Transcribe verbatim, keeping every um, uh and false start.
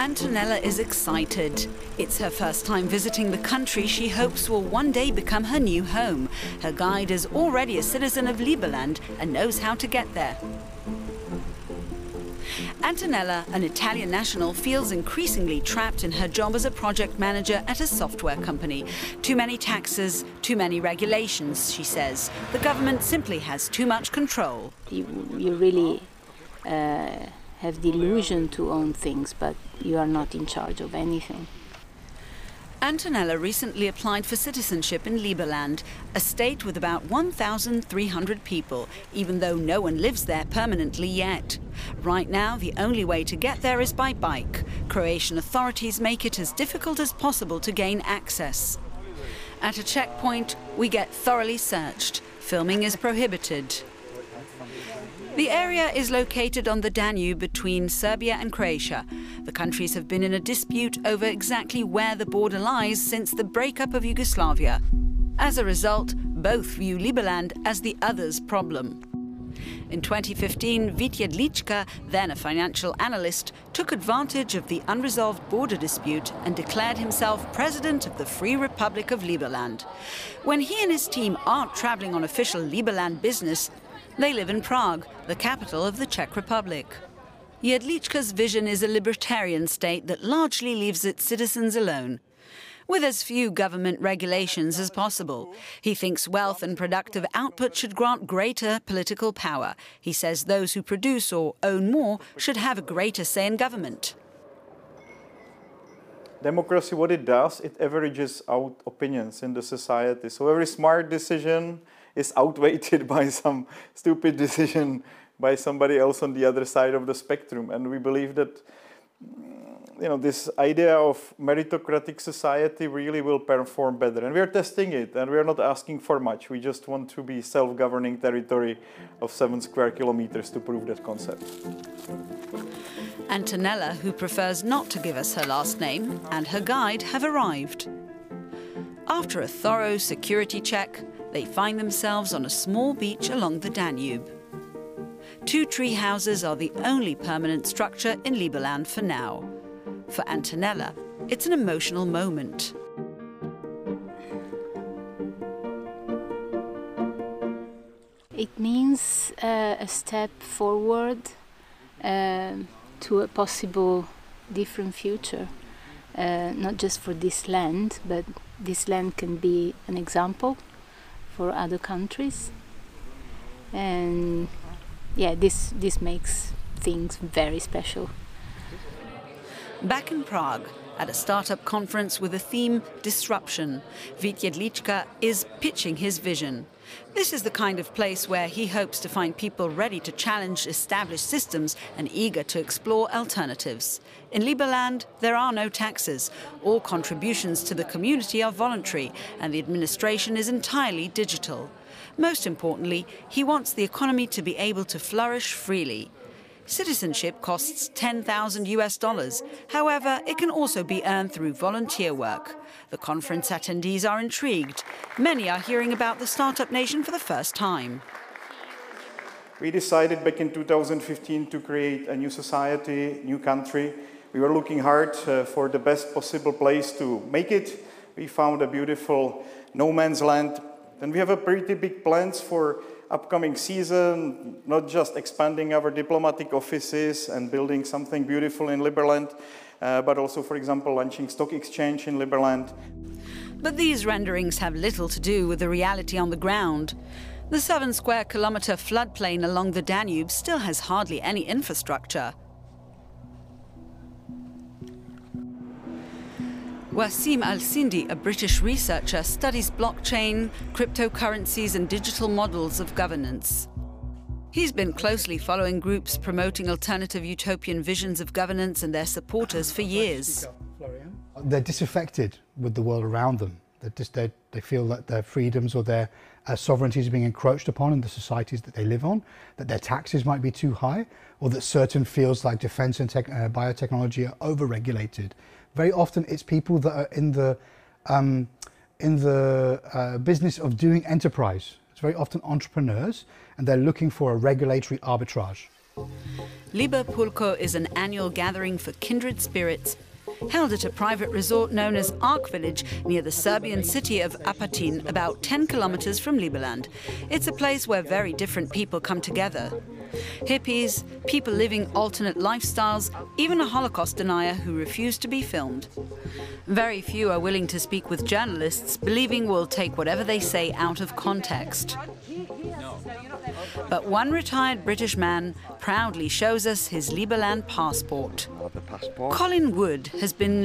Antonella is excited. It's her first time visiting the country she hopes will one day become her new home. Her guide is already a citizen of Liberland and knows how to get there. Antonella, an Italian national, feels increasingly trapped in her job as a project manager at a software company. Too many taxes, too many regulations, she says. The government simply has too much control. You, you really uh, have the illusion to own things, but you are not in charge of anything. Antonella recently applied for citizenship in Liberland, a state with about one thousand three hundred people, even though no one lives there permanently yet. Right now, the only way to get there is by bike. Croatian authorities make it as difficult as possible to gain access. At a checkpoint, we get thoroughly searched. Filming is prohibited. The area is located on the Danube between Serbia and Croatia. The countries have been in a dispute over exactly where the border lies since the breakup of Yugoslavia. As a result, both view Liberland as the other's problem. In twenty fifteen, Vít Jedlička, then a financial analyst, took advantage of the unresolved border dispute and declared himself president of the Free Republic of Liberland. When he and his team aren't traveling on official Liberland business, they live in Prague, the capital of the Czech Republic. Jedlička's vision is a libertarian state that largely leaves its citizens alone, with as few government regulations as possible. He thinks wealth and productive output should grant greater political power. He says those who produce or own more should have a greater say in government. Democracy, what it does, it averages out opinions in the society. So every smart decision is outweighed by some stupid decision by somebody else on the other side of the spectrum. And we believe that, you know, this idea of meritocratic society really will perform better. And we are testing it, and we are not asking for much. We just want to be self-governing territory of seven square kilometers to prove that concept. Antonella, who prefers not to give us her last name, and her guide have arrived. After a thorough security check, they find themselves on a small beach along the Danube. Two tree houses are the only permanent structure in Liberland for now. For Antonella, it's an emotional moment. It means uh, a step forward uh, to a possible different future, uh, not just for this land, but this land can be an example for other countries. And yeah, this, this makes things very special. Back in Prague, at a startup conference with the theme Disruption, Vít Jedlička is pitching his vision. This is the kind of place where he hopes to find people ready to challenge established systems and eager to explore alternatives. In Liberland, there are no taxes. All contributions to the community are voluntary, and the administration is entirely digital. Most importantly, he wants the economy to be able to flourish freely. Citizenship costs ten thousand US dollars. However, it can also be earned through volunteer work. The conference attendees are intrigued. Many are hearing about the startup nation for the first time. We decided back in two thousand fifteen to create a new society, new country. We were looking hard uh, for the best possible place to make it. We found a beautiful no man's land. And we have a pretty big plans for upcoming season, not just expanding our diplomatic offices and building something beautiful in Liberland, uh, but also, for example, launching stock exchange in Liberland. But these renderings have little to do with the reality on the ground. The seven square kilometre floodplain along the Danube still has hardly any infrastructure. Wassim Al-Sindi, a British researcher, studies blockchain, cryptocurrencies and digital models of governance. He's been closely following groups promoting alternative utopian visions of governance and their supporters for years. They're disaffected with the world around them. They're just, they, they feel that their freedoms or their uh, sovereignties are being encroached upon in the societies that they live on, that their taxes might be too high, or that certain fields like defense and tech, uh, biotechnology are over-regulated. Very often it's people that are in the, um, in the uh, business of doing enterprise. It's very often entrepreneurs, and they're looking for a regulatory arbitrage. Liber-Pulko is an annual gathering for kindred spirits, held at a private resort known as Ark Village near the Serbian city of Apatin, about ten kilometers from Liberland. It's a place where very different people come together. Hippies, people living alternate lifestyles, even a Holocaust denier who refused to be filmed. Very few are willing to speak with journalists, believing we'll take whatever they say out of context. But one retired British man proudly shows us his Liberland passport. The passport. Colin Wood has been